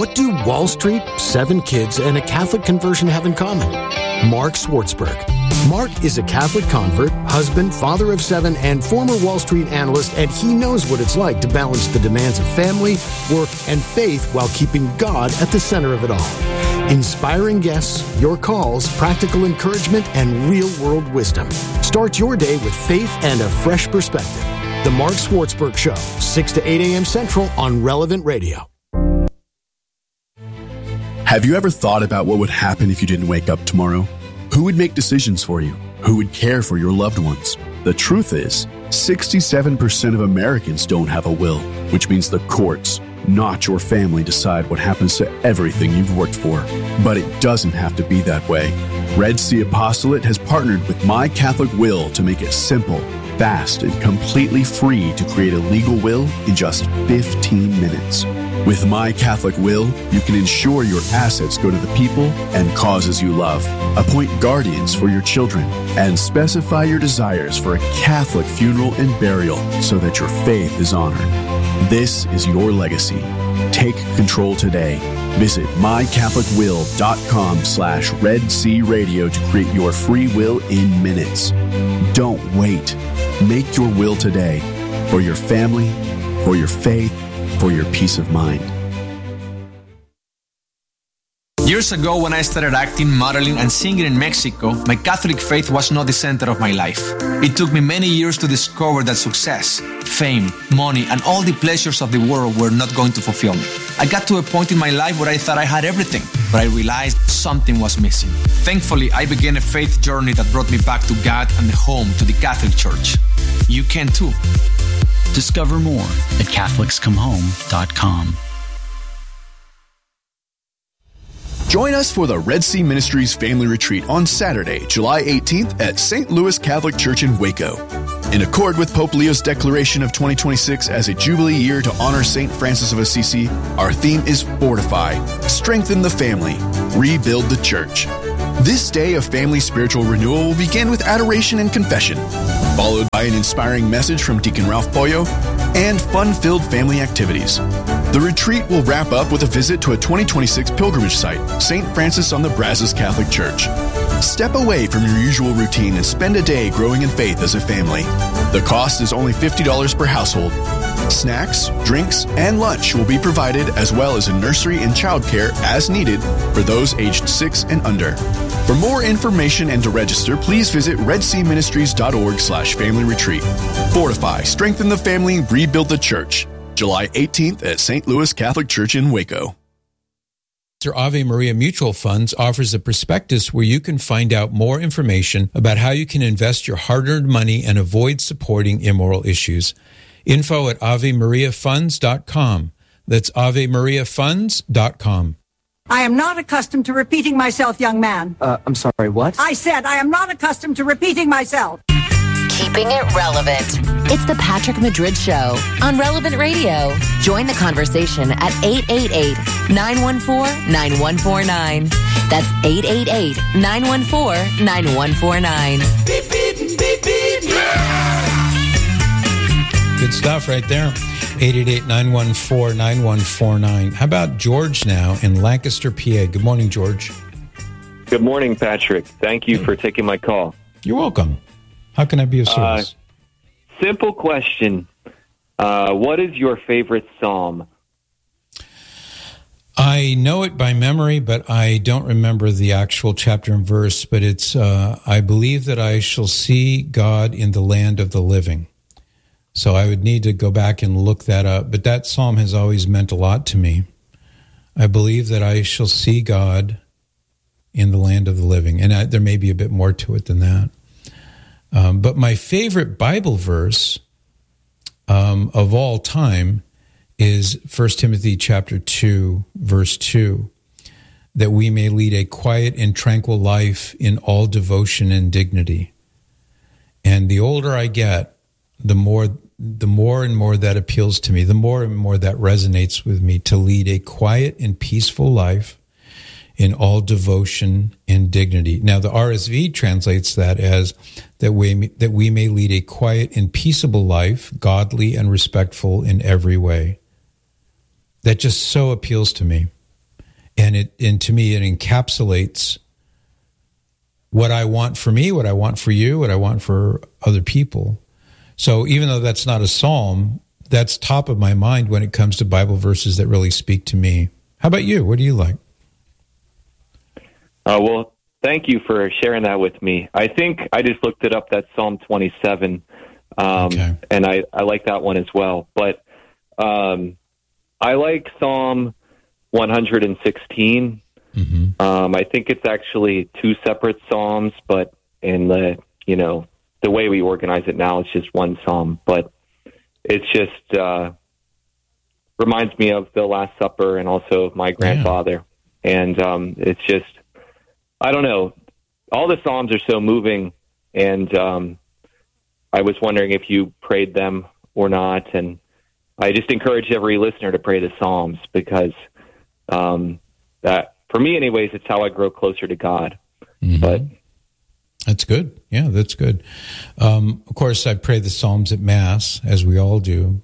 What do Wall Street, 7 kids, and a Catholic conversion have in common? Mark Schwartzberg. Mark is a Catholic convert, husband, father of 7, and former Wall Street analyst, and he knows what it's like to balance the demands of family, work, and faith while keeping God at the center of it all. Inspiring guests, your calls, practical encouragement, and real-world wisdom. Start your day with faith and a fresh perspective. The Mark Schwartzberg Show, 6 to 8 a.m. Central on Relevant Radio. Have you ever thought about what would happen if you didn't wake up tomorrow? Who would make decisions for you? Who would care for your loved ones? The truth is, 67% of Americans don't have a will, which means the courts, not your family, decide what happens to everything you've worked for. But it doesn't have to be that way. Red Sea Apostolate has partnered with My Catholic Will to make it simple, fast, and completely free to create a legal will in just 15 minutes. With My Catholic Will, you can ensure your assets go to the people and causes you love, appoint guardians for your children, and specify your desires for a Catholic funeral and burial so that your faith is honored. This is your legacy. Take control today. Visit mycatholicwill.com/Red Sea Radio to create your free will in minutes. Don't wait. Make your will today for your family, for your faith, for your peace of mind. Years ago, when I started acting, modeling, and singing in Mexico, my Catholic faith was not the center of my life. It took me many years to discover that success, fame, money, and all the pleasures of the world were not going to fulfill me. I got to a point in my life where I thought I had everything, but I realized something was missing. Thankfully, I began a faith journey that brought me back to God and the home to the Catholic Church. You can too. Discover more at CatholicsComeHome.com. Join us for the Red Sea Ministries Family Retreat on Saturday, July 18th at St. Louis Catholic Church in Waco. In accord with Pope Leo's declaration of 2026 as a Jubilee year to honor St. Francis of Assisi, our theme is Fortify, Strengthen the Family, Rebuild the Church. This day of family spiritual renewal will begin with adoration and confession, followed by an inspiring message from Deacon Ralph Pollo and fun-filled family activities. The retreat will wrap up with a visit to a 2026 pilgrimage site, St. Francis on the Brazos Catholic Church. Step away from your usual routine and spend a day growing in faith as a family. The cost is only $50 per household. Snacks, drinks, and lunch will be provided, as well as a nursery and childcare as needed for those aged 6 and under. For more information and to register, please visit redseaministries.org/family retreat. Fortify, strengthen the family, rebuild the church. July 18th at St. Louis Catholic Church in Waco. Ave Maria Mutual Funds offers a prospectus where you can find out more information about how you can invest your hard-earned money and avoid supporting immoral issues. Info at AveMariaFunds.com. That's AveMariaFunds.com. I am not accustomed to repeating myself, young man. I'm sorry, what? I said I am not accustomed to repeating myself. Keeping it relevant. It's the Patrick Madrid Show on Relevant Radio. Join the conversation at 888-914-9149. That's 888-914-9149. Beep, beep, beep, beep. Good stuff right there. 888-914-9149. How about George now in Lancaster, PA? Good morning, George. Good morning, Patrick. Thank you for taking my call. You're welcome. How can I be of service? Simple question. What is your favorite psalm? I know it by memory, but I don't remember the actual chapter and verse. But it's, I believe that I shall see God in the land of the living. So I would need to go back and look that up. But that psalm has always meant a lot to me. I believe that I shall see God in the land of the living. And there may be a bit more to it than that. But my favorite Bible verse of all time is 1 Timothy chapter 2, verse 2, that we may lead a quiet and tranquil life in all devotion and dignity. And the older I get, the more and more that appeals to me, the more and more that resonates with me, to lead a quiet and peaceful life in all devotion and dignity. Now, the RSV translates that as that we may lead a quiet and peaceable life, godly and respectful in every way. That just so appeals to me. and to me, it encapsulates what I want for me, what I want for you, what I want for other people. So even though that's not a psalm, that's top of my mind when it comes to Bible verses that really speak to me. How about you? What do you like? Well, thank you for sharing that with me. I think I just looked it up. That's Psalm 27, and I like that one as well. But I like Psalm 116. I think it's actually two separate psalms, but in the way we organize it now, it's just one psalm. But it's just reminds me of the Last Supper and also of my grandfather. And it's just, I don't know, all the psalms are so moving. And I was wondering if you prayed them or not. And I just encourage every listener to pray the psalms, because that, for me anyways, it's how I grow closer to God. But that's good. Yeah, that's good. Of course, I pray the Psalms at Mass, as we all do.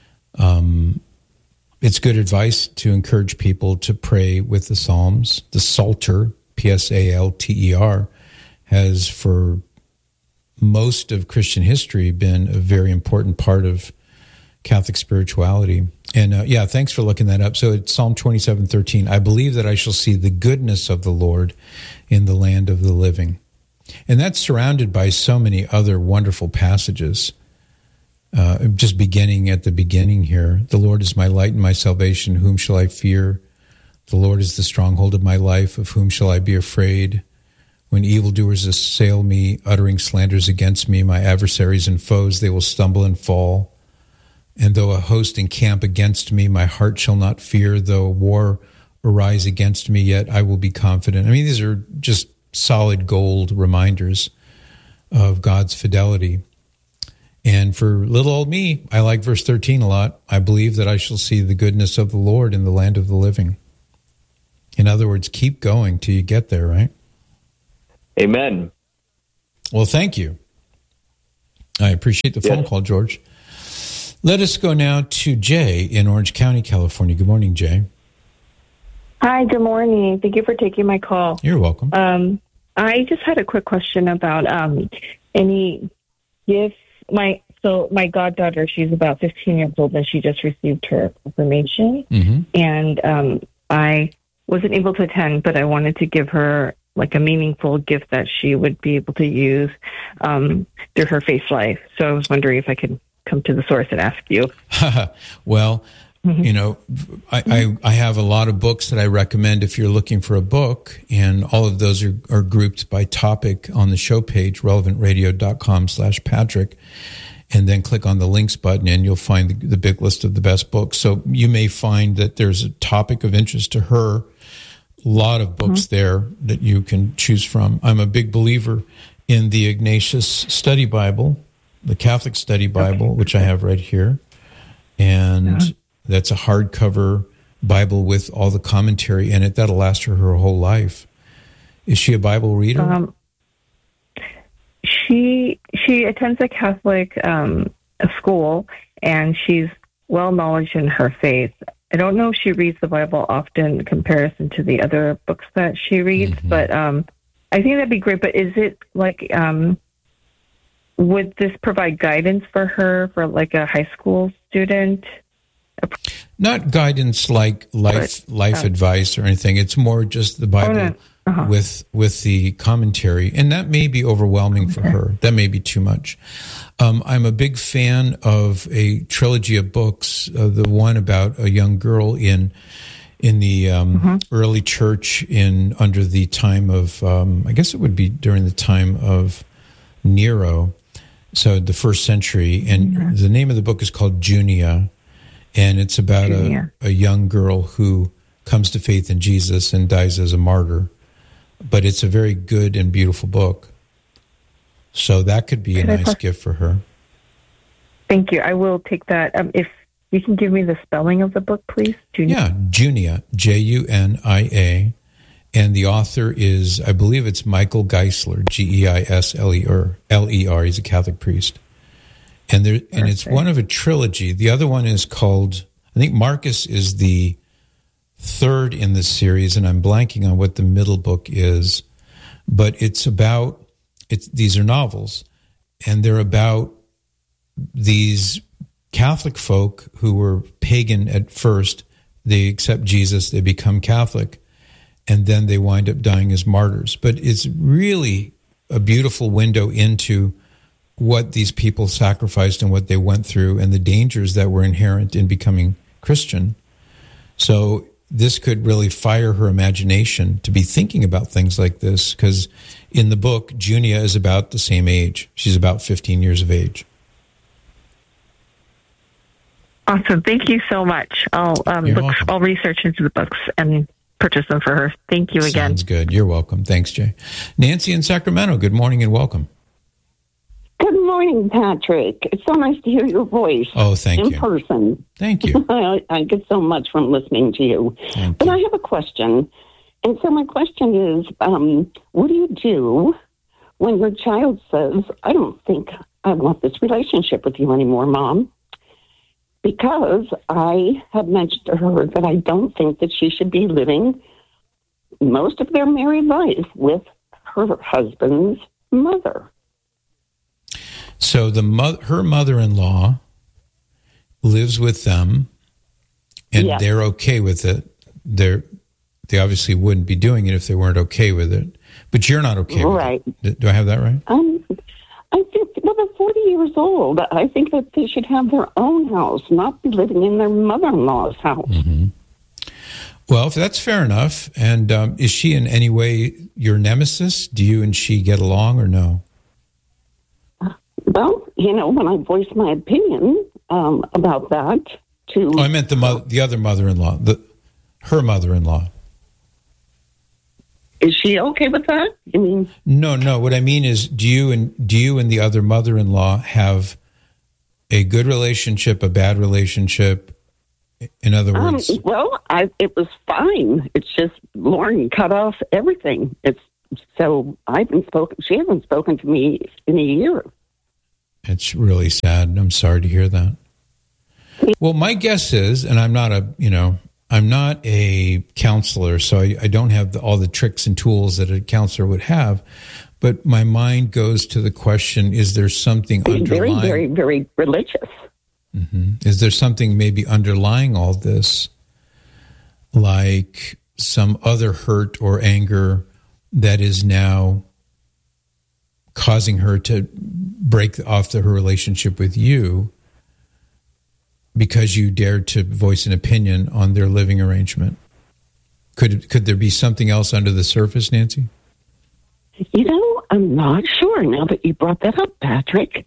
It's good advice to encourage people to pray with the Psalms. The Psalter, Psalter, has for most of Christian history been a very important part of Catholic spirituality. And thanks for looking that up. So it's Psalm 27:13. I believe that I shall see the goodness of the Lord in the land of the living. And that's surrounded by so many other wonderful passages. Just beginning at the beginning here. The Lord is my light and my salvation. Whom shall I fear? The Lord is the stronghold of my life. Of whom shall I be afraid? When evildoers assail me, uttering slanders against me, my adversaries and foes, they will stumble and fall. And though a host encamp against me, my heart shall not fear. Though war arise against me, yet I will be confident. I mean, these are just solid gold reminders of God's fidelity. And for little old me, I like verse 13 a lot. I believe that I shall see the goodness of the Lord in the land of the living. In other words, keep going till you get there, right? Amen. Well, thank you. I appreciate the phone call, George. Let us go now to Jay in Orange County, California. Good morning, Jay. Hi, good morning. Thank you for taking my call. You're welcome. I just had a quick question about any gifts. My goddaughter, she's about 15 years old, and she just received her confirmation. And I wasn't able to attend, but I wanted to give her like a meaningful gift that she would be able to use through her faith life. So I was wondering if I could come to the source and ask you. Well, I have a lot of books that I recommend if you're looking for a book, and all of those are grouped by topic on the show page, relevantradio.com/Patrick, and then click on the links button and you'll find the big list of the best books. So you may find that there's a topic of interest to her. A lot of books there that you can choose from. I'm a big believer in the Ignatius Study Bible, the Catholic Study Bible, which I have right here. And that's a hardcover Bible with all the commentary in it. That'll last her whole life. Is she a Bible reader? She attends a Catholic school, and she's well-knowledge in her faith. I don't know if she reads the Bible often in comparison to the other books that she reads, but I think that'd be great. But is it like, would this provide guidance for her for like a high school student? Not guidance like life advice or anything. It's more just the Bible with the commentary, and that may be overwhelming for her. That may be too much. I'm a big fan of a trilogy of books. The one about a young girl in the early church under the time of I guess it would be during the time of Nero, so the first century. And the name of the book is called Junia. And it's about a young girl who comes to faith in Jesus and dies as a martyr. But it's a very good and beautiful book. So that could be a nice gift for her. Thank you. I will take that. If you can give me the spelling of the book, please. Junia. Yeah, Junia, Junia. And the author is, I believe it's Michael Geisler, Geisler. He's a Catholic priest. And it's one of a trilogy. The other one is called, I think Marcus is the third in this series, and I'm blanking on what the middle book is, but these are novels, and they're about these Catholic folk who were pagan at first. They accept Jesus, they become Catholic, and then they wind up dying as martyrs. But it's really a beautiful window into what these people sacrificed and what they went through and the dangers that were inherent in becoming Christian. So this could really fire her imagination to be thinking about things like this, because in the book, Junia is about the same age. She's about 15 years of age. Awesome. Thank you so much. I'll research into the books and purchase them for her. Thank you again. Sounds good. You're welcome. Thanks, Jay. Nancy in Sacramento, good morning and welcome. Good morning, Patrick. It's so nice to hear your voice. Oh, thank you. In person. Thank you. I get so much from listening to you. But I have a question. And so my question is, what do you do when your child says, I don't think I want this relationship with you anymore, Mom? Because I have mentioned to her that I don't think that she should be living most of their married life with her husband's mother. So her mother-in-law lives with them, and they're okay with it. They obviously wouldn't be doing it if they weren't okay with it. But you're not okay with it. Do I have that right? I think, well, they're 40 years old. I think that they should have their own house, not be living in their mother-in-law's house. Mm-hmm. Well, if that's fair enough. And is she in any way your nemesis? Do you and she get along or no? Well, when I voice my opinion about that I meant the other mother-in-law, her mother-in-law. Is she okay with that? I mean, no. What I mean is, do you and the other mother-in-law have a good relationship, a bad relationship? In other words, it was fine. It's just Lauren cut off everything. So she hasn't spoken to me in a year. It's really sad. I'm sorry to hear that. Well, my guess is, and I'm not a counselor, so I don't have all the tricks and tools that a counselor would have, but my mind goes to the question, is there something underlying? Very, very, very religious. Mm-hmm. Is there something maybe underlying all this, like some other hurt or anger that is now causing her to break off her relationship with you because you dared to voice an opinion on their living arrangement? Could there be something else under the surface, Nancy? I'm not sure now that you brought that up, Patrick.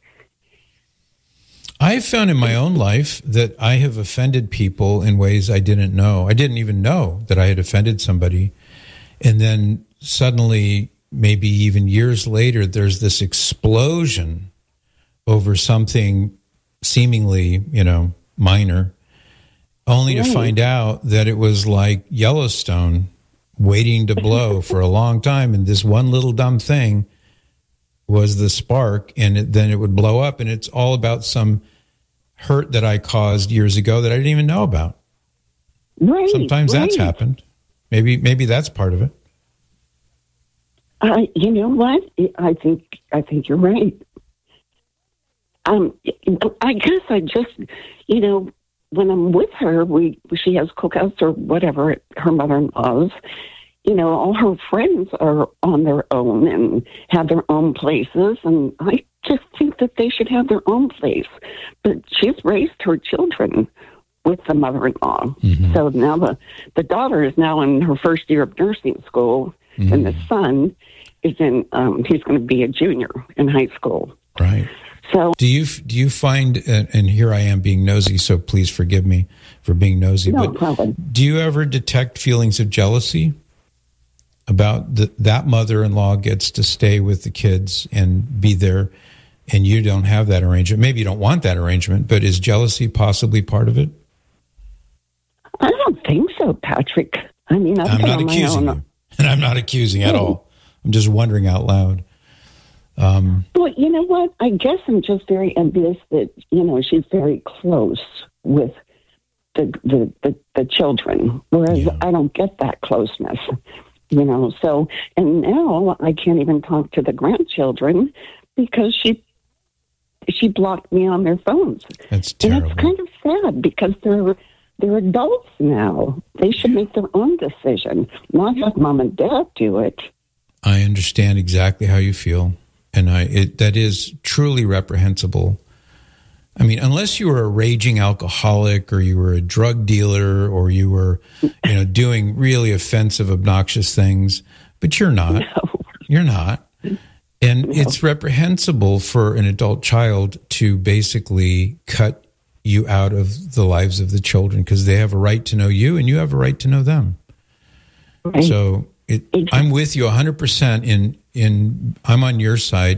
I've found in my own life that I have offended people in ways I didn't know. I didn't even know that I had offended somebody. And then suddenly, maybe even years later, there's this explosion over something seemingly, minor, only to find out that it was like Yellowstone waiting to blow for a long time. And this one little dumb thing was the spark, and then it would blow up. And it's all about some hurt that I caused years ago that I didn't even know about. Right. Sometimes that's happened. Maybe that's part of it. You know what? I think you're right. I guess I just, when I'm with her, she has cookouts or whatever at her mother-in-law's. All her friends are on their own and have their own places, and I just think that they should have their own place. But she's raised her children with the mother-in-law. Mm-hmm. So now the daughter is now in her first year of nursing school, mm-hmm. and the son is he's going to be a junior in high school. Right. So do you find, and here I am being nosy, so please forgive me for being nosy, no but problem. Do you ever detect feelings of jealousy about that mother-in-law gets to stay with the kids and be there, and you don't have that arrangement? Maybe you don't want that arrangement, but is jealousy possibly part of it? I don't think so, Patrick. I mean, I'm not accusing you, and I'm not accusing at all. I'm just wondering out loud. Well, you know what? I guess I'm just very envious that, she's very close with the children, whereas I don't get that closeness, So, and now I can't even talk to the grandchildren because she blocked me on their phones. That's terrible. And it's kind of sad because they're adults now. They should make their own decision, not have mom and dad do it. I understand exactly how you feel, and that is truly reprehensible. I mean, unless you were a raging alcoholic or you were a drug dealer or you were, doing really offensive, obnoxious things, but you're not. No. You're not. And it's reprehensible for an adult child to basically cut you out of the lives of the children because they have a right to know you and you have a right to know them. Right. So I'm with you 100% in I'm on your side.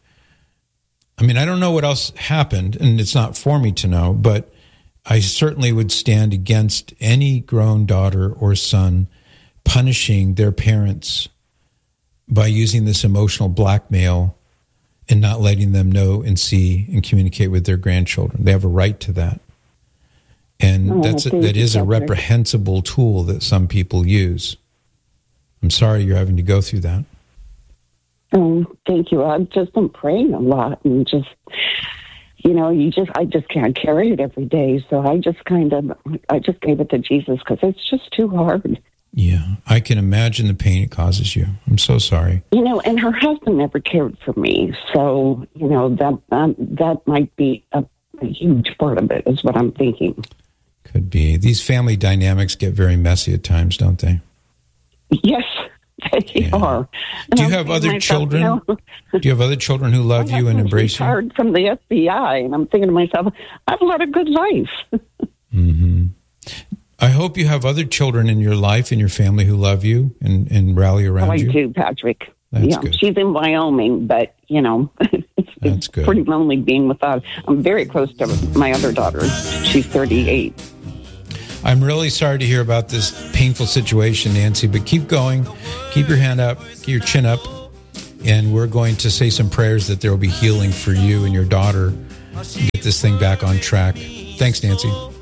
I don't know what else happened, and it's not for me to know, but I certainly would stand against any grown daughter or son punishing their parents by using this emotional blackmail and not letting them know and see and communicate with their grandchildren. They have a right to that. And that is a reprehensible tool that some people use. I'm sorry you're having to go through that. Thank you. I've just been praying a lot and just, I just can't carry it every day. So I just gave it to Jesus because it's just too hard. Yeah, I can imagine the pain it causes you. I'm so sorry. And her husband never cared for me. So, that might be a huge part of it is what I'm thinking. Could be. These family dynamics get very messy at times, don't they? Yes, they are. Do you have other children? Do you have other children who love you and embrace you? I'm retired from the FBI, and I'm thinking to myself, I've led a good life. Mm-hmm. I hope you have other children in your life, in your family who love you and rally around you. I do, Patrick. That's good. She's in Wyoming, but, it's good. Pretty lonely being without. I'm very close to my other daughter. She's 38. I'm really sorry to hear about this painful situation, Nancy, but keep going. Keep your hand up, keep your chin up, and we're going to say some prayers that there will be healing for you and your daughter and get this thing back on track. Thanks, Nancy.